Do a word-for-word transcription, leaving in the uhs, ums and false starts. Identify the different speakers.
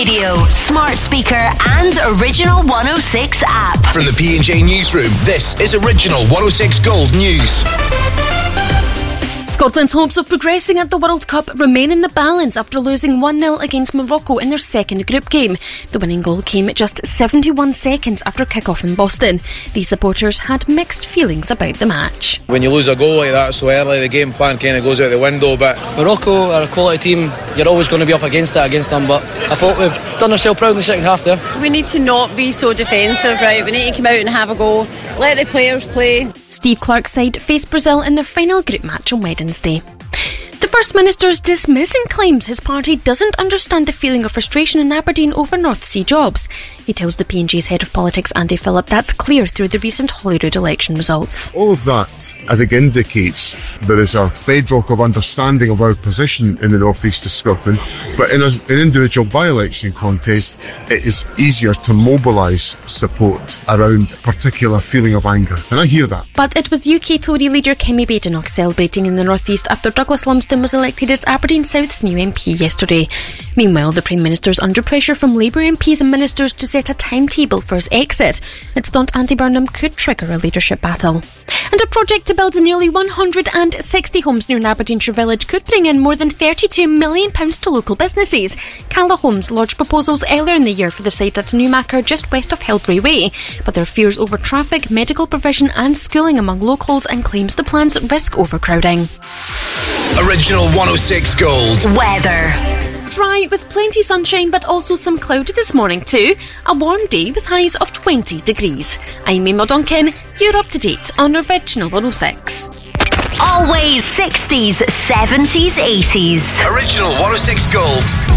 Speaker 1: radio, smart speaker and Original one oh six app.
Speaker 2: From the P and J Newsroom, this is Original one oh six Gold News.
Speaker 3: Scotland's hopes of progressing at the World Cup remain in the balance after losing one nil against Morocco in their second group game. The winning goal came just seventy-one seconds after kick-off in Boston. These supporters had mixed feelings about the match.
Speaker 4: When you lose a goal like that so early, the game plan kind of goes out the window. But
Speaker 5: Morocco are a quality team. You're always going to be up against it, against them. But I thought we've done ourselves proud in the second half there.
Speaker 6: We need to not be so defensive, right? We need to come out and have a go. Let the players play.
Speaker 3: Steve Clarke's side faced Brazil in their final group match on Wednesday. The First Minister's dismissing claims his party doesn't understand the feeling of frustration in Aberdeen over North Sea jobs. He tells the P and G's head of politics, Andy Phillip, that's clear through the recent Holyrood election results.
Speaker 7: All of that, I think, indicates there is a bedrock of understanding of our position in the North East of Scotland, but in an individual by-election contest, it is easier to mobilise support around a particular feeling of anger, and I hear that.
Speaker 3: But it was U K Tory leader Kemi Badenoch celebrating in the North East after Douglas Lumsden was elected as Aberdeen South's new M P yesterday. Meanwhile, the Prime Minister's under pressure from Labour M Ps and ministers to set a timetable for his exit. It's thought Andy Burnham could trigger a leadership battle. And a project to build nearly one hundred sixty homes near an Aberdeenshire village could bring in more than thirty-two million pounds to local businesses. Calla Homes lodged proposals earlier in the year for the site at Newmaker, just west of Hildray Way, but there are fears over traffic, medical provision and schooling among locals, and claims the plans risk overcrowding.
Speaker 2: Original one oh six Gold.
Speaker 1: Weather.
Speaker 3: Dry with plenty sunshine but also some cloud this morning too. A warm day with highs of twenty degrees. I'm Emma Duncan. You're up to date on Original one oh six.
Speaker 1: Always sixties, seventies, eighties.
Speaker 2: Original one oh six Gold.